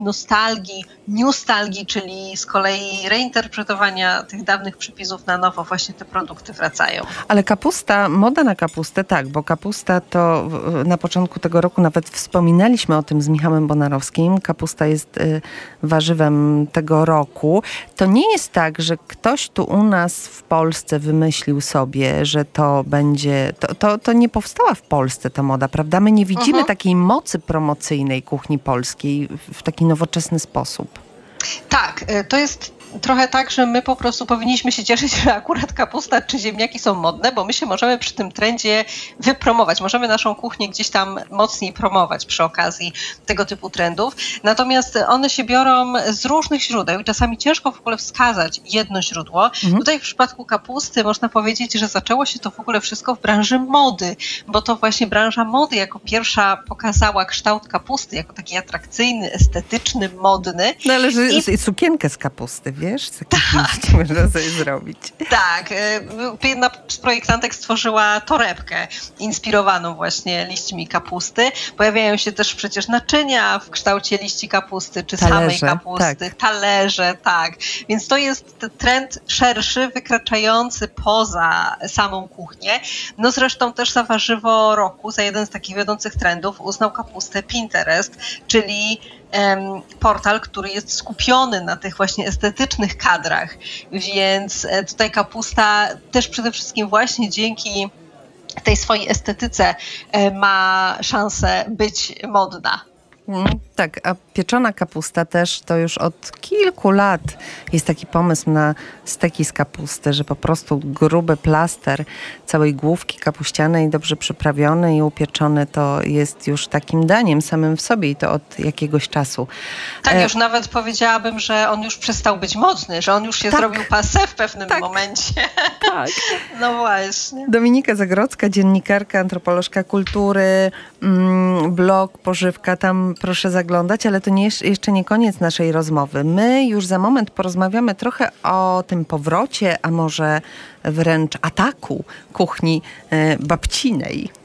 nostalgii, newstalgii, czyli z kolei reinterpretowania tych dawnych przepisów na nowo, właśnie te produkty wracają. Ale kapusta, moda na kapustę, tak, bo kapusta to na początku tego roku nawet wspominaliśmy o tym z Michałem Bonarowskim. Kapusta jest warzywem tego roku. To nie jest tak, że ktoś tu u nas w Polsce wymyślił sobie, że to będzie, to nie powstała w Polsce ta moda, prawda? My nie widzimy takiej mocy promocyjnej kuchni polskiej w taki nowoczesny sposób. Tak, to jest trochę tak, że my po prostu powinniśmy się cieszyć, że akurat kapusta czy ziemniaki są modne, bo my się możemy przy tym trendzie wypromować. Możemy naszą kuchnię gdzieś tam mocniej promować przy okazji tego typu trendów. Natomiast one się biorą z różnych źródeł i czasami ciężko w ogóle wskazać jedno źródło. Tutaj w przypadku kapusty można powiedzieć, że zaczęło się to w ogóle wszystko w branży mody, bo to właśnie branża mody jako pierwsza pokazała kształt kapusty jako taki atrakcyjny, estetyczny, modny. Należy sukienkę z kapusty, wiesz? Z takich liści można sobie zrobić. Tak. Jedna z projektantek stworzyła torebkę inspirowaną właśnie liśćmi kapusty. Pojawiają się też przecież naczynia w kształcie liści kapusty, czy talerze, samej kapusty. Tak. Talerze, tak. Więc to jest trend szerszy, wykraczający poza samą kuchnię. No zresztą też za warzywo roku, za jeden z takich wiodących trendów uznał kapustę Pinterest, czyli portal, który jest skupiony na tych właśnie estetycznych kadrach, więc tutaj kapusta też przede wszystkim właśnie dzięki tej swojej estetyce ma szansę być modna. Tak, a pieczona kapusta też to już od kilku lat jest taki pomysł na steki z kapusty, że po prostu gruby plaster całej główki kapuścianej, dobrze przyprawiony i upieczony, to jest już takim daniem samym w sobie i to od jakiegoś czasu. Tak, już nawet powiedziałabym, że on już przestał być modny, że on już się zrobił passé w pewnym momencie. Tak. No właśnie. Dominika Zagrodzka, dziennikarka, antropolożka kultury, blog Pożywka, tam proszę zaglądać, ale to jeszcze nie koniec naszej rozmowy. My już za moment porozmawiamy trochę o tym powrocie, a może wręcz ataku kuchni babcinej.